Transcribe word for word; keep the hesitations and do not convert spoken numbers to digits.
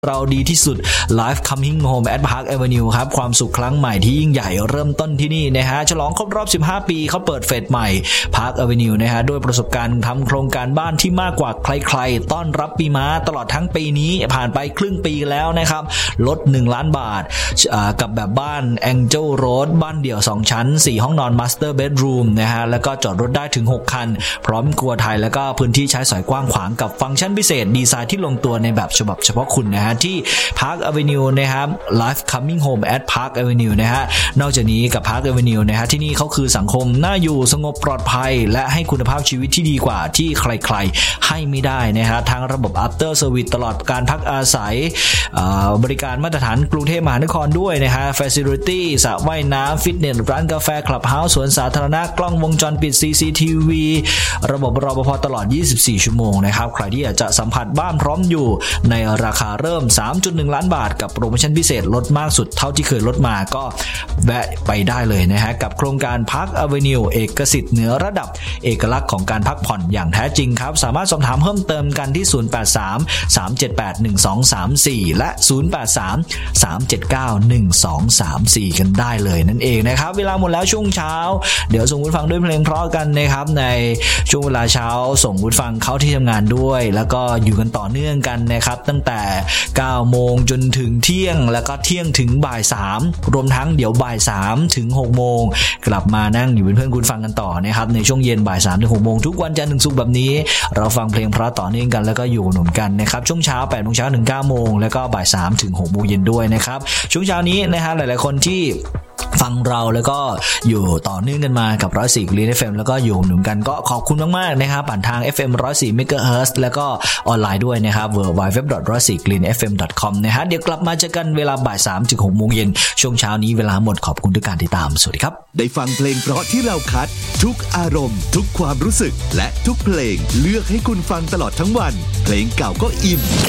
เราดีที่สุด Life Coming Home at Park Avenue ครับความสุขครั้งใหม่ที่ยิ่งใหญ่เริ่มต้นที่นี่นะฮะฉลองครบรอบสิบห้าปีเขาเปิดเฟสใหม่ Park Avenue นะฮะด้วยประสบการณ์ทำโครงการบ้านที่มากกว่าใครๆต้อนรับปีม้าตลอดทั้งปีนี้ผ่านไปครึ่งปีแล้วนะครับลดหนึ่งล้านบาทกับแบบบ้าน Angel Road บ้านเดี่ยวสองชั้นสี่ห้องนอน Master Bedroom นะฮะแล้วก็จอดรถได้ถึงหกคันพร้อมครัวไทยแล้วก็พื้นที่ใช้สอยกว้างขวางกับฟังก์ชันพิเศษดีไซน์ที่ลงตัวในแบบฉบับเฉพาะคุณนะฮะที่ Park Avenue นะครับ Life Coming Home at Park Avenue นะฮะนอกจากนี้กับ Park Avenue นะฮะที่นี่เขาคือสังคมน่าอยู่สงบปลอดภัยและให้คุณภาพชีวิตที่ดีกว่าที่ใครๆให้ไม่ได้นะฮะทั้งระบบ After Service ตลอดการพักอาศัยบริการมาตรฐานกรุงเทพมหานครด้วยนะฮะ Facility สระว่ายน้ำฟิตเนสร้านกาแฟคลับเฮาส์สวนสาธารณะกล้องวงจรปิด ซี ซี ที วี ระบบรปภตลอดยี่สิบสี่ชั่วโมงนะครับใครที่อยากจะสัมผัสบ้านพร้อมอยู่ในราคาเริ่ม สามจุดหนึ่ง ล้านบาทกับโปรโมชั่นพิเศษลดมากสุดเท่าที่เคยลดมาก็แวะไปได้เลยนะฮะกับโครงการ Park Avenue เอกสิทธิ์เหนือระดับเอกลักษณ์ของการพักผ่อนอย่างแท้จริงครับสามารถสอบถามเพิ่มเติมกันที่ศูนย์ แปด สาม สาม เจ็ด แปด หนึ่ง สอง สาม สี่และศูนย์ แปด สาม สาม เจ็ด เก้า หนึ่ง สอง สาม สี่กันได้เลยนั่นเองนะครับเวลาหมดแล้วช่วงเช้าเดี๋ยวส่งคุณฟังด้วยเพลงเพราะกันนะครับในช่วงเวลาเช้าส่งคุณฟังเข้าที่ทำงานด้วยแล้วก็อยู่กันต่อเนื่องกันนะครับตั้งแต่เก้าโมงจนถึงเที่ยงแล้วก็เที่ยงถึงบ่ายสามรวมทั้งเดี๋ยวบ่ายสามถึงหกโมงกลับมานั่งอยู่เป็นเพื่อนคุณฟังกันต่อนะครับในช่วงเย็นบ่ายสามถึงหกโมงทุกวันจันทร์ถึงศุกร์แบบนี้เราฟังเพลงเพราะต่อเนื่องกันแล้วก็อยู่หนุนกันนะครับช่วงเช้าแปดโมงเช้าถึงเก้าโมงแล้วก็บ่ายสามถึงหกโมงเย็นด้วยนะครับช่วงเช้านี้นะฮะหลายๆคนที่ฟังเราแล้วก็อยู่ต่อเนื่องกันมากับหนึ่งร้อยสี่ Green เอฟ เอ็ม แล้วก็อยู่หนุนกันก็ขอบคุณมากๆนะครับผ่านทาง เอฟ เอ็ม หนึ่งร้อยสี่ เมกะเฮิรตซ์ แล้วก็ออนไลน์ด้วยนะครับ ดับเบิลยู ดับเบิลยู ดับเบิลยู ดอท หนึ่งร้อยสี่ กรีน เอฟ เอ็ม ดอท คอม นะฮะเดี๋ยวกลับมาเจอกันเวลาบ่ายสามถึงหกโมงเย็นช่วงเช้านี้เวลาหมดขอบคุณทุกการติดตามสวัสดีครับได้ฟังเพลงเพราะที่เราคัดทุกอารมณ์ทุกความรู้สึกและทุกเพลงเลือกให้คุณฟังตลอดทั้งวันเพลงเก่าก็อิน